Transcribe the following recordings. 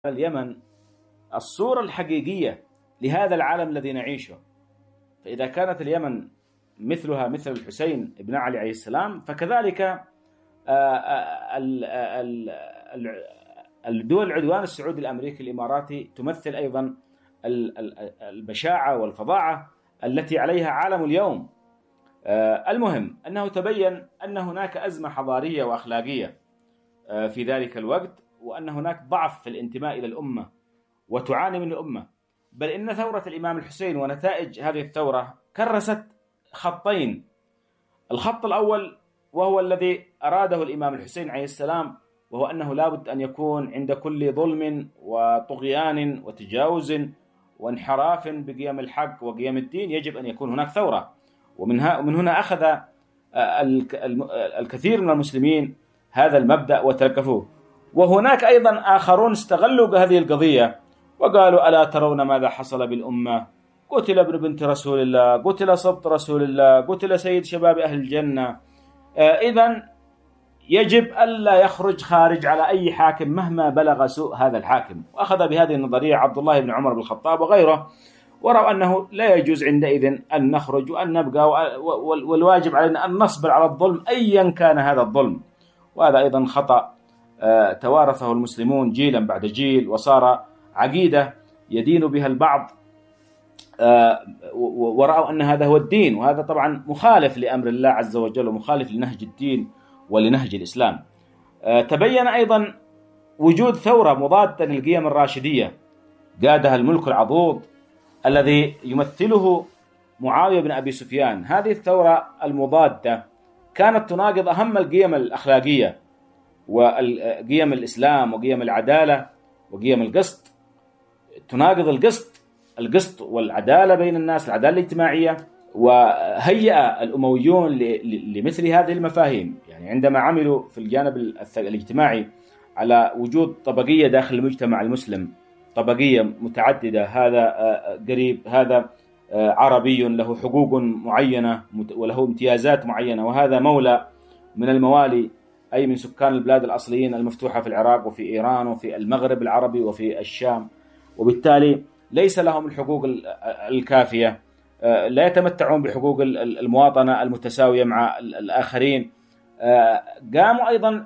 اليمن الصورة الحقيقية لهذا العالم الذي نعيشه. فإذا كانت اليمن مثلها مثل الحسين بن علي عليه السلام، فكذلك الدول العدوان السعودي الأمريكي الإماراتي تمثل أيضا البشاعة والفظاعة التي عليها عالم اليوم. المهم أنه تبين أن هناك أزمة حضارية وأخلاقية في ذلك الوقت، وأن هناك ضعف في الانتماء إلى الأمة وتعاني من الأمة. بل إن ثورة الإمام الحسين ونتائج هذه الثورة كرست خطين. الخط الأول وهو الذي أراده الإمام الحسين عليه السلام، وهو أنه لابد أن يكون عند كل ظلم وطغيان وتجاوز وانحراف بقيم الحق وقيم الدين يجب أن يكون هناك ثورة. ومن هنا أخذ الكثير من المسلمين هذا المبدأ وتلقفوه. وهناك أيضا آخرون استغلوا هذه القضية وقالوا: ألا ترون ماذا حصل بالأمة؟ قتل ابن بنت رسول الله، قتل سبط رسول الله، قتل سيد شباب أهل الجنة. إذن يجب ألا يخرج خارج على أي حاكم مهما بلغ سوء هذا الحاكم. وأخذ بهذه النظرية عبد الله بن عمر بن الخطاب وغيره، ورأوا أنه لا يجوز عندئذ أن نخرج وأن نبقى، والواجب علينا أن نصبر على الظلم أيا كان هذا الظلم. وهذا أيضا خطأ توارثه المسلمون جيلا بعد جيل، وصار عقيدة يدين بها البعض ورأوا أن هذا هو الدين، وهذا طبعا مخالف لأمر الله عز وجل ومخالف لنهج الدين ولنهج الإسلام. تبين أيضا وجود ثورة مضادة للقيم الراشدية قادها الملك العضوض الذي يمثله معاوية بن أبي سفيان. هذه الثورة المضادة كانت تناقض أهم القيم الأخلاقية وقيم الإسلام وقيم العدالة وقيم القسط. تناقض القسط والعدالة بين الناس، العدالة الاجتماعية. وهيأ الأمويون لمثل هذه المفاهيم، يعني عندما عملوا في الجانب الاجتماعي على وجود طبقية داخل المجتمع المسلم، طبقية متعددة، هذا قريب، هذا عربي له حقوق معينة وله امتيازات معينة، وهذا مولى من الموالي أي من سكان البلاد الأصليين المفتوحة في العراق وفي إيران وفي المغرب العربي وفي الشام، وبالتالي ليس لهم الحقوق الكافية، لا يتمتعون بحقوق المواطنة المتساوية مع الآخرين. قاموا أيضا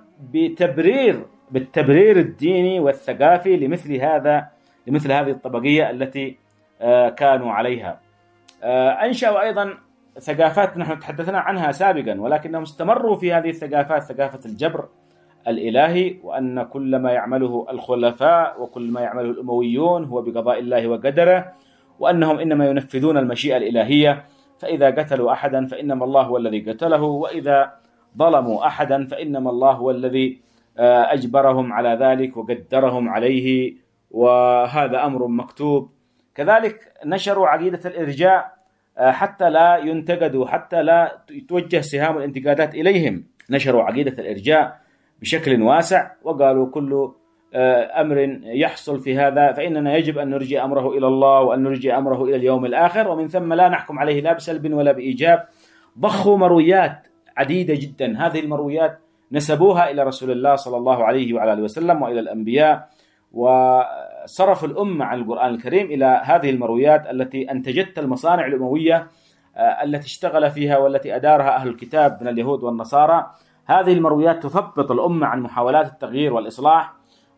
بالتبرير الديني والثقافي لمثل هذه الطبقية التي كانوا عليها. أنشأوا أيضا ثقافات نحن تحدثنا عنها سابقا، ولكنهم استمروا في هذه الثقافات، ثقافة الجبر الإلهي، وأن كل ما يعمله الخلفاء وكل ما يعمله الأمويون هو بقضاء الله وقدره، وأنهم إنما ينفذون المشيئة الإلهية، فإذا قتلوا أحدا فإنما الله هو الذي قتله، وإذا ظلموا أحدا فإنما الله هو الذي أجبرهم على ذلك وقدرهم عليه، وهذا أمر مكتوب. كذلك نشروا عقيدة الإرجاء حتى لا ينتقدوا، حتى لا توجه سهام الانتقادات إليهم. نشروا عقيدة الإرجاء بشكل واسع، وقالوا كل أمر يحصل في هذا فإننا يجب أن نرجع أمره إلى الله وأن نرجع أمره إلى اليوم الآخر، ومن ثم لا نحكم عليه لا بسلب ولا بإيجاب. ضخوا مرويات عديدة جدا، هذه المرويات نسبوها إلى رسول الله صلى الله عليه وعلى آله وسلم وإلى الأنبياء، وصرف الأمة عن القرآن الكريم إلى هذه المرويات التي أنتجت المصانع الأموية التي اشتغل فيها والتي أدارها أهل الكتاب من اليهود والنصارى. هذه المرويات تثبط الأمة عن محاولات التغيير والإصلاح،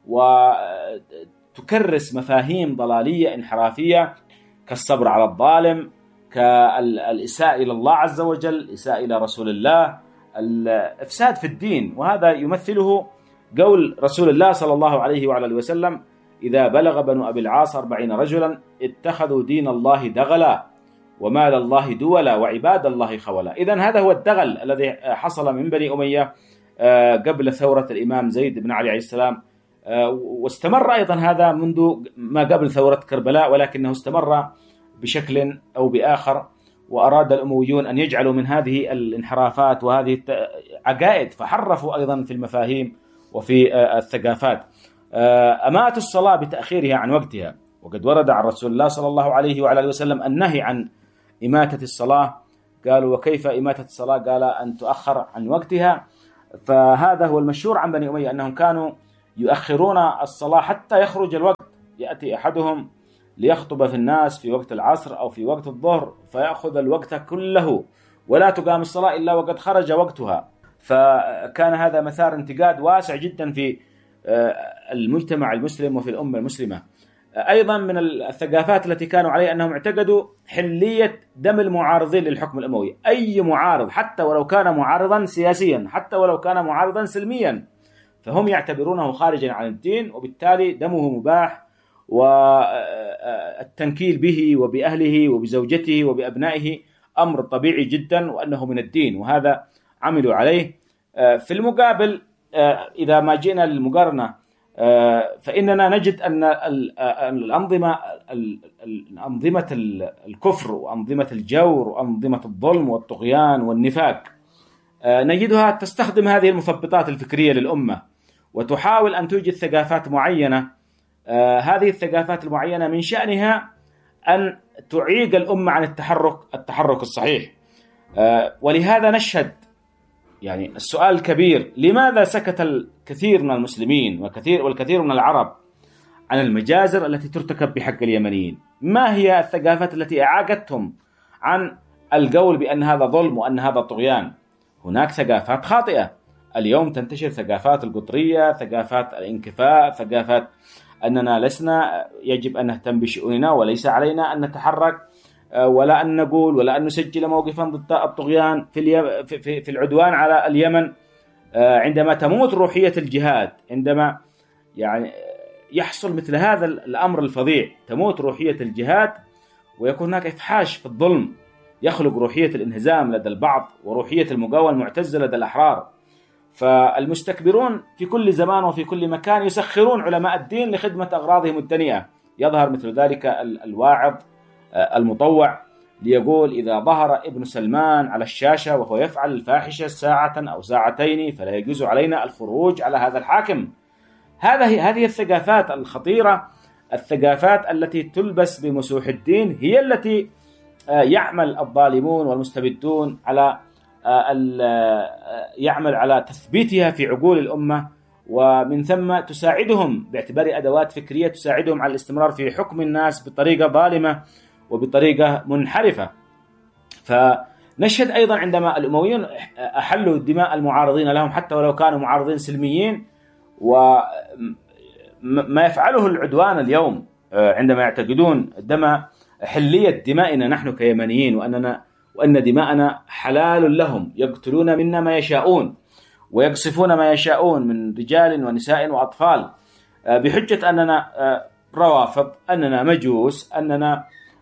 وتكرس مفاهيم ضلالية انحرافية كالصبر على الظالم، كالإساءة إلى الله عز وجل، الإساءة إلى رسول الله، الإفساد في الدين. وهذا يمثله قول رسول الله صلى الله عليه وعلى آله وسلم: إذا بلغ بنو أبي العاص 40 رجلا اتخذوا دين الله دغلا ومال الله دولا وعباد الله خولا. إذن هذا هو الدغل الذي حصل من بني أمية قبل ثورة الإمام زيد بن علي عليه السلام، واستمر أيضا هذا منذ ما قبل ثورة كربلاء، ولكنه استمر بشكل أو بآخر. وأراد الأمويون أن يجعلوا من هذه الانحرافات وهذه عقائد، فحرفوا أيضا في المفاهيم وفي الثقافات. أماتوا الصلاة بتأخيرها عن وقتها، وقد ورد عن رسول الله صلى الله عليه وعلى آله وسلم النهي عن إماتة الصلاة. قالوا: وكيف إماتة الصلاة؟ قال: أن تؤخر عن وقتها. فهذا هو المشهور عن بني أمية، أنهم كانوا يؤخرون الصلاة حتى يخرج الوقت. يأتي أحدهم ليخطب في الناس في وقت العصر أو في وقت الظهر فيأخذ الوقت كله ولا تقام الصلاة إلا وقد خرج وقتها. فكان هذا مثار انتقاد واسع جدا في المجتمع المسلم وفي الأمة المسلمة. أيضا من الثقافات التي كانوا عليها أنهم اعتقدوا حلية دم المعارضين للحكم الأموي. أي معارض حتى ولو كان معارضا سياسيا، حتى ولو كان معارضا سلميا، فهم يعتبرونه خارجا عن الدين، وبالتالي دمه مباح، والتنكيل به وبأهله وبزوجته وبأبنائه أمر طبيعي جدا وأنه من الدين، وهذا عملوا عليه. في المقابل إذا ما جئنا للمقارنة فإننا نجد أن أنظمة الكفر وأنظمة الجور وأنظمة الظلم والطغيان والنفاق نجدها تستخدم هذه المثبطات الفكرية للأمة وتحاول أن توجد ثقافات معينة. هذه الثقافات المعينة من شأنها أن تعيق الأمة عن التحرك الصحيح. ولهذا نشهد يعني السؤال الكبير: لماذا سكت الكثير من المسلمين والكثير من العرب عن المجازر التي ترتكب بحق اليمنيين؟ ما هي الثقافات التي أعاقتهم عن القول بأن هذا ظلم وأن هذا طغيان؟ هناك ثقافات خاطئة اليوم تنتشر، ثقافات القطرية، ثقافات الانكفاء، ثقافات أننا لسنا يجب أن نهتم بشؤوننا وليس علينا أن نتحرك ولا أن نقول ولا أن نسجل موقفا ضد الطغيان في العدوان على اليمن. عندما تموت روحية الجهاد، عندما يعني يحصل مثل هذا الأمر الفظيع، تموت روحية الجهاد ويكون هناك إفحاش في الظلم، يخلق روحية الانهزام لدى البعض وروحية المقاومة المعتزة لدى الأحرار. فالمستكبرون في كل زمان وفي كل مكان يسخرون علماء الدين لخدمة أغراضهم الدنيئة. يظهر مثل ذلك الواعظ المطوع ليقول: إذا ظهر ابن سلمان على الشاشة وهو يفعل الفاحشة ساعة أو ساعتين فلا يجوز علينا الخروج على هذا الحاكم. هذه الثقافات الخطيرة، الثقافات التي تلبس بمسوح الدين، هي التي يعمل الظالمون والمستبدون على تثبيتها في عقول الأمة، ومن ثم تساعدهم باعتبار أدوات فكرية تساعدهم على الاستمرار في حكم الناس بطريقة ظالمة وبطريقة منحرفة. فنشهد أيضا عندما الأمويون أحلوا دماء المعارضين لهم حتى ولو كانوا معارضين سلميين، وما يفعله العدوان اليوم عندما يعتقدون حلية دمائنا نحن كيمنيين وأن دماءنا حلال لهم، يقتلون منا ما يشاءون ويقصفون ما يشاءون من رجال ونساء وأطفال بحجة أننا روافض، أننا مجوس، أننا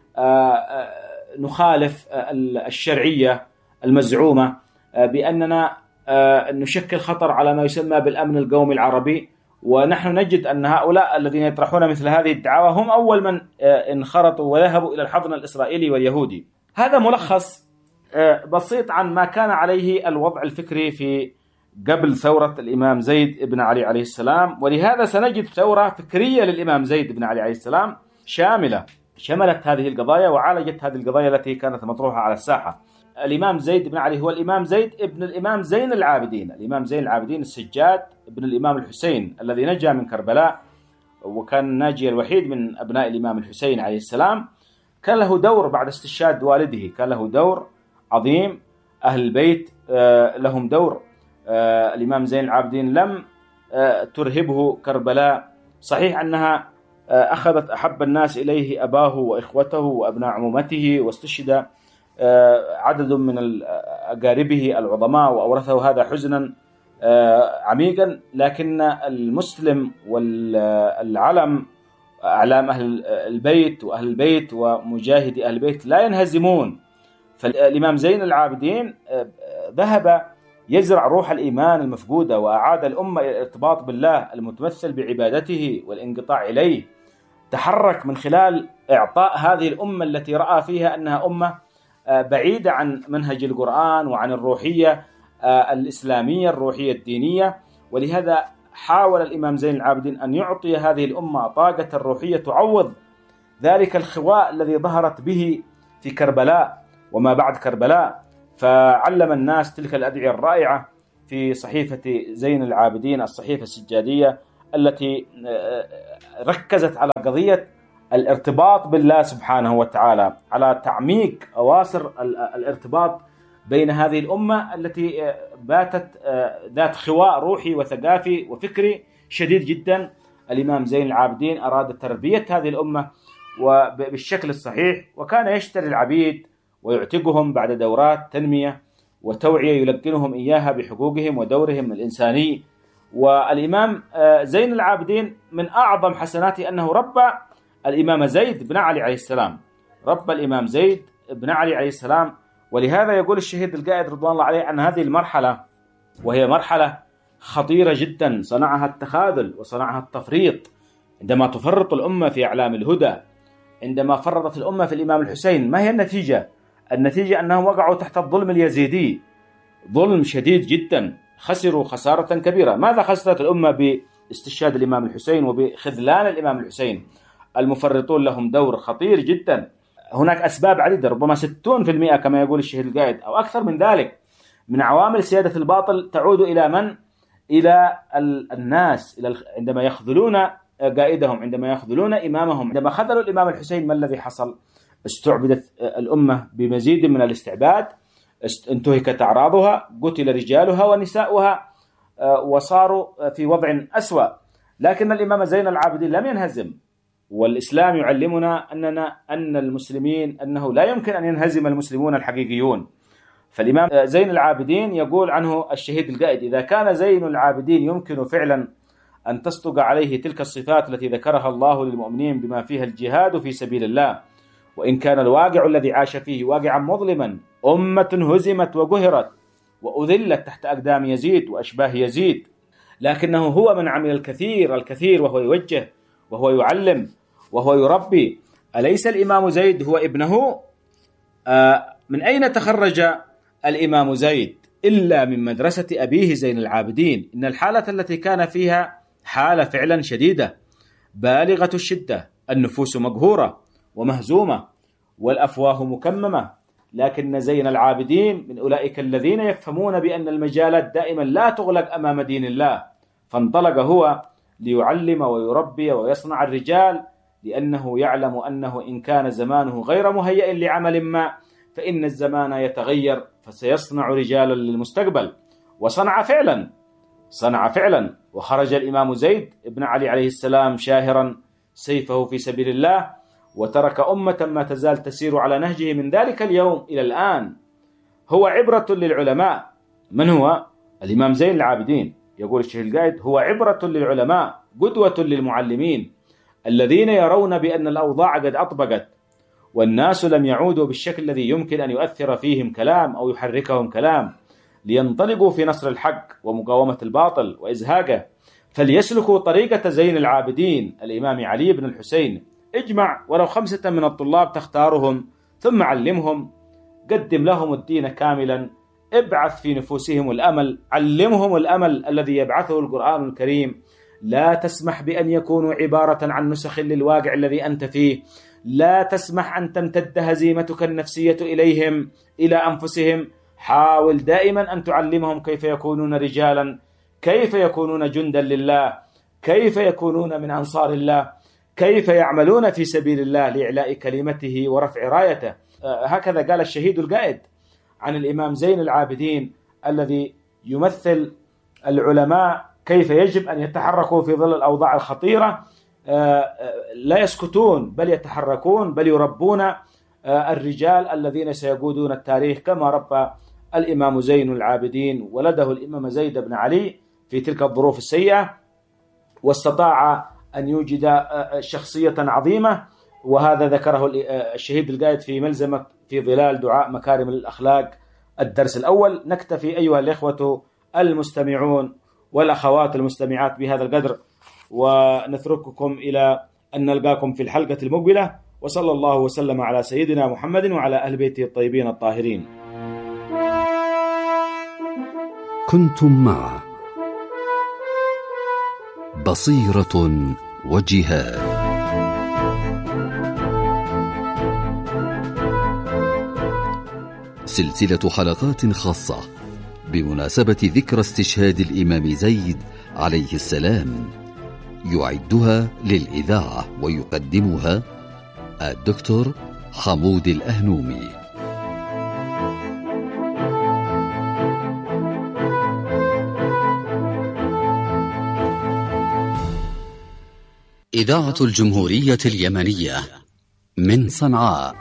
نخالف الشرعية المزعومة، بأننا نشكل خطر على ما يسمى بالأمن القومي العربي. ونحن نجد أن هؤلاء الذين يطرحون مثل هذه الدعاوى هم أول من انخرطوا وذهبوا إلى الحضن الإسرائيلي واليهودي. هذا ملخص بسيط عن ما كان عليه الوضع الفكري في قبل ثورة الإمام زيد بن علي عليه السلام. ولهذا سنجد ثورة فكرية للإمام زيد بن علي عليه السلام شملت هذه القضايا وعالجت هذه القضايا التي كانت مطروحة على الساحة. الإمام زيد بن علي هو الإمام زيد ابن الإمام زين العابدين، الإمام زين العابدين السجاد ابن الإمام الحسين الذي نجا من كربلاء، وكان الناجي الوحيد من أبناء الإمام الحسين عليه السلام. كان له دور بعد استشهاد والده، كان له دور عظيم. أهل البيت لهم دور. الإمام زين العابدين لم ترهبه كربلاء، صحيح أنها أخذت أحب الناس إليه أباه وإخوته وأبناء عمومته، واستشهد عدد من أقاربه العظماء وأورثه هذا حزنا عميقا. لكن المسلم والعلم، أعلام أهل البيت وأهل البيت ومجاهدي أهل البيت لا ينهزمون. فالإمام زين العابدين ذهب يزرع روح الإيمان المفقودة، وأعاد الأمة إلى الارتباط بالله المتمثل بعبادته والانقطاع إليه. تحرك من خلال إعطاء هذه الأمة التي رأى فيها أنها أمة بعيدة عن منهج القرآن وعن الروحية الإسلامية، الروحية الدينية. ولهذا حاول الإمام زين العابدين أن يعطي هذه الأمة طاقة الروحية تعوض ذلك الخواء الذي ظهرت به في كربلاء وما بعد كربلاء. فعلم الناس تلك الأدعية الرائعة في صحيفة زين العابدين، الصحيفة السجادية، التي ركزت على قضية الارتباط بالله سبحانه وتعالى، على تعميق أواصر الارتباط بين هذه الأمة التي باتت ذات خواء روحي وثقافي وفكري شديد جدا. الإمام زين العابدين أراد تربية هذه الأمة وبالشكل الصحيح، وكان يشتري العبيد ويعتقهم بعد دورات تنمية وتوعية يلقنهم إياها بحقوقهم ودورهم الإنساني. والإمام زين العابدين من أعظم حسناته أنه ربى الإمام زيد بن علي عليه السلام، ربى الإمام زيد بن علي عليه السلام. ولهذا يقول الشهيد القائد رضوان الله عليه عن هذه المرحلة، وهي مرحلة خطيرة جدا صنعها التخاذل وصنعها التفريط، عندما تفرط الأمة في أعلام الهدى، عندما فرطت الأمة في الإمام الحسين. ما هي النتيجة؟ النتيجة أنهم وقعوا تحت الظلم اليزيدي، ظلم شديد جدا، خسروا خسارة كبيرة. ماذا خسرت الأمة باستشهاد الإمام الحسين وبخذلان الإمام الحسين؟ المفرطون لهم دور خطير جدا. هناك أسباب عديدة، ربما 60% كما يقول الشهيد القائد أو أكثر من ذلك من عوامل سيادة الباطل تعود إلى من؟ إلى الناس، عندما يخذلون قائدهم، عندما يخذلون إمامهم. عندما خذلوا الإمام الحسين ما الذي حصل؟ استعبدت الأمة بمزيد من الاستعباد، انتهكت أعراضها، قتل رجالها ونساؤها، وصاروا في وضع أسوأ. لكن الإمام زين العابدين لم ينهزم، والإسلام يعلمنا أن المسلمين أنه لا يمكن أن ينهزم المسلمون الحقيقيون. فالإمام زين العابدين يقول عنه الشهيد القائد: إذا كان زين العابدين يمكن فعلا أن تصدق عليه تلك الصفات التي ذكرها الله للمؤمنين بما فيها الجهاد في سبيل الله، وإن كان الواقع الذي عاش فيه واقعا مظلما، أمة هزمت وقهرت وأذلت تحت أقدام يزيد وأشباه يزيد، لكنه هو من عمل الكثير وهو يوجه وهو يعلم وهو يربي. أليس الإمام زيد هو ابنه؟ من أين تخرج الإمام زيد إلا من مدرسة أبيه زين العابدين؟ إن الحالة التي كان فيها حالة فعلا شديدة بالغة الشدة، النفوس مقهورة ومهزومة والأفواه مكممة، لكن زين العابدين من أولئك الذين يفهمون بأن المجالات دائما لا تغلق أمام دين الله، فانطلق هو ليعلم ويربي ويصنع الرجال، لأنه يعلم أنه إن كان زمانه غير مهيئ لعمل ما فإن الزمان يتغير فسيصنع رجالا للمستقبل. وصنع فعلا، وخرج الإمام زيد بن علي عليه السلام شاهرا سيفه في سبيل الله، وترك أمة ما تزال تسير على نهجه من ذلك اليوم إلى الآن. هو عبرة للعلماء. من هو؟ الإمام زين العابدين. يقول الشيخ القائد: هو عبرة للعلماء، قدوة للمعلمين الذين يرون بأن الأوضاع قد أطبقت والناس لم يعودوا بالشكل الذي يمكن أن يؤثر فيهم كلام أو يحركهم كلام، لينطلقوا في نصر الحق ومقاومة الباطل وإزهاقه، فليسلكوا طريقة زين العابدين الإمام علي بن الحسين. اجمع ولو 5 من الطلاب تختارهم، ثم علمهم، قدم لهم الدين كاملا، ابعث في نفوسهم الأمل، علمهم الأمل الذي يبعثه القرآن الكريم. لا تسمح بأن يكونوا عبارة عن نسخ للواقع الذي أنت فيه، لا تسمح أن تمتد هزيمتك النفسية إليهم، إلى أنفسهم. حاول دائما أن تعلمهم كيف يكونون رجالا، كيف يكونون جندا لله، كيف يكونون من أنصار الله، كيف يعملون في سبيل الله لإعلاء كلمته ورفع رايته. هكذا قال الشهيد القائد عن الإمام زين العابدين الذي يمثل العلماء كيف يجب أن يتحركوا في ظل الأوضاع الخطيرة، لا يسكتون بل يتحركون، بل يربون الرجال الذين سيقودون التاريخ، كما ربى الإمام زين العابدين ولده الإمام زيد بن علي في تلك الظروف السيئة، واستطاع أن يوجد شخصية عظيمة. وهذا ذكره الشهيد القائد في ملزمة في ظلال دعاء مكارم الأخلاق الدرس الأول. نكتفي أيها الإخوة المستمعون والأخوات المستمعات بهذا القدر، ونترككم إلى أن نلقاكم في الحلقة المقبلة، وصلى الله وسلم على سيدنا محمد وعلى أهل بيته الطيبين الطاهرين. كنتم مع بصيرة وجهاد، سلسلة حلقات خاصة بمناسبة ذكرى استشهاد الإمام زيد عليه السلام، يعدها للإذاعة ويقدمها الدكتور حمود الأهنومي. إذاعة الجمهورية اليمنية من صنعاء.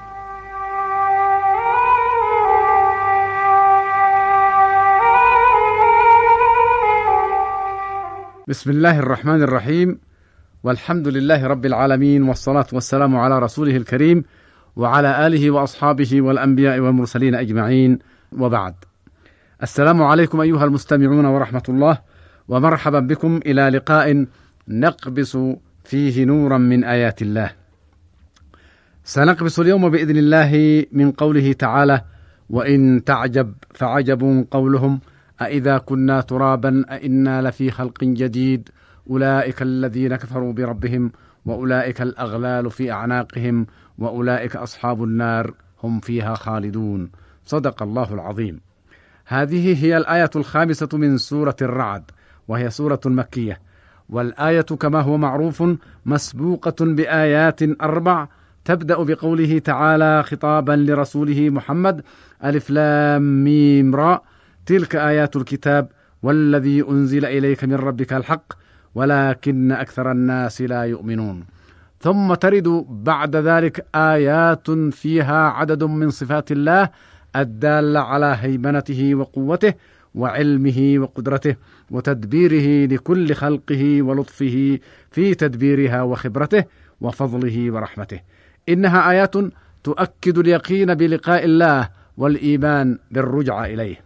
بسم الله الرحمن الرحيم، والحمد لله رب العالمين، والصلاة والسلام على رسوله الكريم وعلى آله وأصحابه والأنبياء والمرسلين أجمعين، وبعد. السلام عليكم أيها المستمعون ورحمة الله، ومرحبا بكم إلى لقاء نقبس فيه نورا من آيات الله. سنقبس اليوم بإذن الله من قوله تعالى: وإن تعجب فعجب قولهم أإذا كنا ترابا أإنا لفي خلق جديد أولئك الذين كفروا بربهم وأولئك الأغلال في أعناقهم وأولئك أصحاب النار هم فيها خالدون. صدق الله العظيم. هذه هي الآية 5 من سورة الرعد، وهي سورة مكية، والآية كما هو معروف مسبوقة بآيات 4 تبدأ بقوله تعالى خطابا لرسوله محمد: ألف لام ميم را تلك آيات الكتاب والذي أنزل إليك من ربك الحق ولكن أكثر الناس لا يؤمنون. ثم ترد بعد ذلك آيات فيها عدد من صفات الله الدالة على هيمنته وقوته وعلمه وقدرته وتدبيره لكل خلقه ولطفه في تدبيرها وخبرته وفضله ورحمته. إنها آيات تؤكد اليقين بلقاء الله والإيمان بالرجعة إليه،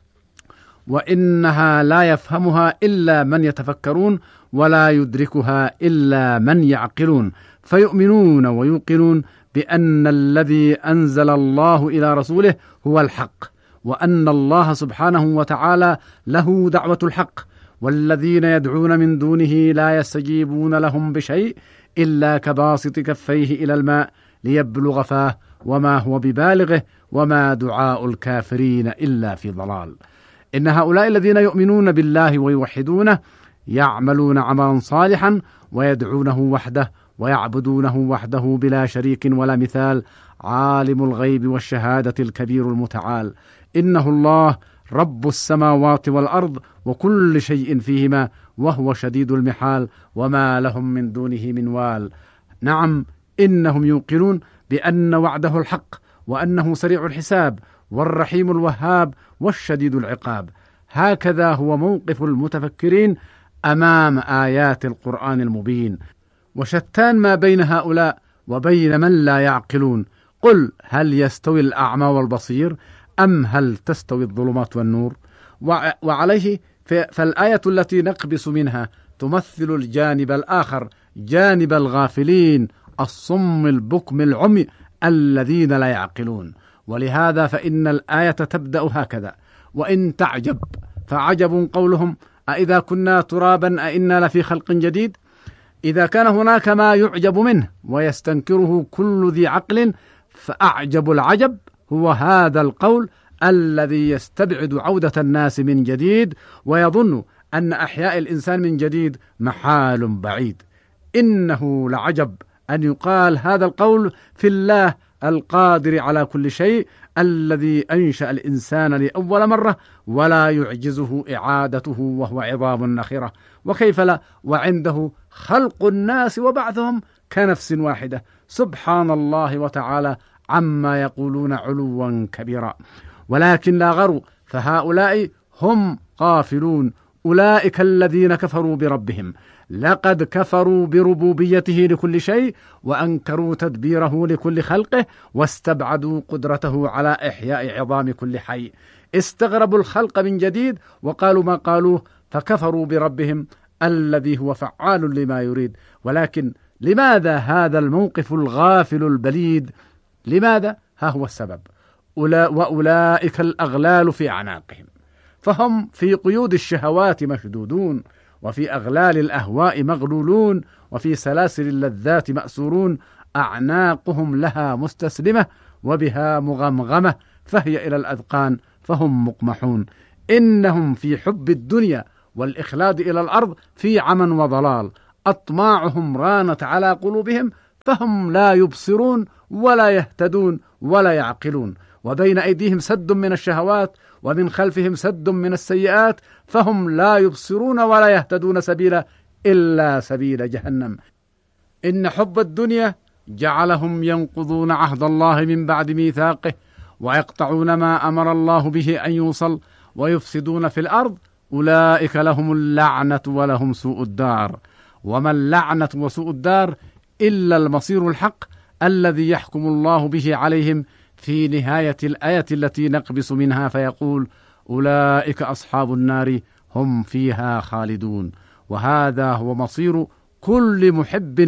وإنها لا يفهمها إلا من يتفكرون ولا يدركها إلا من يعقلون، فيؤمنون ويوقنون بأن الذي أنزل الله إلى رسوله هو الحق، وأن الله سبحانه وتعالى له دعوة الحق، والذين يدعون من دونه لا يستجيبون لهم بشيء إلا كباسط كفيه إلى الماء ليبلغ فاه وما هو ببالغه وما دعاء الكافرين إلا في ضلال. إن هؤلاء الذين يؤمنون بالله ويوحدونه يعملون عملا صالحا ويدعونه وحده ويعبدونه وحده بلا شريك ولا مثال، عالم الغيب والشهادة الكبير المتعال. إنه الله رب السماوات والأرض وكل شيء فيهما وهو شديد المحال وما لهم من دونه من وال. نعم، إنهم يوقنون بأن وعده الحق، وأنه سريع الحساب والرحيم الوهاب والشديد العقاب. هكذا هو موقف المتفكرين أمام آيات القرآن المبين. وشتان ما بين هؤلاء وبين من لا يعقلون. قل هل يستوي الأعمى والبصير أم هل تستوي الظلمات والنور؟ وعليه فالآية التي نقبس منها تمثل الجانب الآخر، جانب الغافلين الصم البكم العمي الذين لا يعقلون. ولهذا فإن الآية تبدأ هكذا: وإن تعجب فعجب قولهم أإذا كنا ترابا أإنا لفي خلق جديد. إذا كان هناك ما يعجب منه ويستنكره كل ذي عقل، فأعجب العجب هو هذا القول الذي يستبعد عودة الناس من جديد ويظن أن أحياء الإنسان من جديد محال بعيد. إنه لعجب أن يقال هذا القول في الله القادر على كل شيء، الذي أنشأ الإنسان لأول مرة ولا يعجزه إعادته وهو عظام النخرة، وكيف لا وعنده خلق الناس وبعثهم كنفس واحدة، سبحان الله وتعالى عما يقولون علوا كبيرا. ولكن لا غروا، فهؤلاء هم غافلون، أولئك الذين كفروا بربهم، لقد كفروا بربوبيته لكل شيء وأنكروا تدبيره لكل خلقه واستبعدوا قدرته على إحياء عظام كل حي. استغربوا الخلق من جديد وقالوا ما قالوه، فكفروا بربهم الذي هو فعال لما يريد. ولكن لماذا هذا الموقف الغافل البليد؟ لماذا؟ ها هو السبب: وأولئك الأغلال في أعناقهم، فهم في قيود الشهوات مشدودون، وفي أغلال الأهواء مغلولون، وفي سلاسل اللذات مأسورون، أعناقهم لها مستسلمة وبها مغمغمة، فهي إلى الأذقان فهم مقمحون. إنهم في حب الدنيا والإخلاد إلى الأرض في عمى وضلال، أطماعهم رانت على قلوبهم فهم لا يبصرون ولا يهتدون ولا يعقلون، وبين أيديهم سد من الشهوات ومن خلفهم سد من السيئات فهم لا يبصرون ولا يهتدون سبيلا إلا سبيل جهنم. إن حب الدنيا جعلهم ينقضون عهد الله من بعد ميثاقه ويقطعون ما أمر الله به أن يوصل ويفسدون في الأرض، أولئك لهم اللعنة ولهم سوء الدار. وما اللعنة وسوء الدار إلا المصير الحق الذي يحكم الله به عليهم في نهاية الآية التي نقبس منها فيقول: أولئك أصحاب النار هم فيها خالدون. وهذا هو مصير كل محب